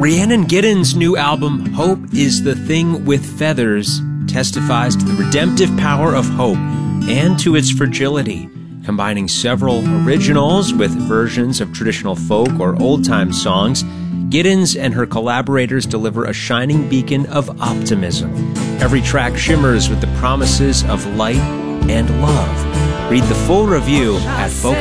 Rhiannon Giddens' new album, Hope is the Thing with Feathers, testifies to the redemptive power of hope and to its fragility, combining several originals with versions of traditional folk or old-time songs. Giddens and her collaborators deliver a shining beacon of optimism. Every track shimmers with the promises of light and love. Read the full review at vocals.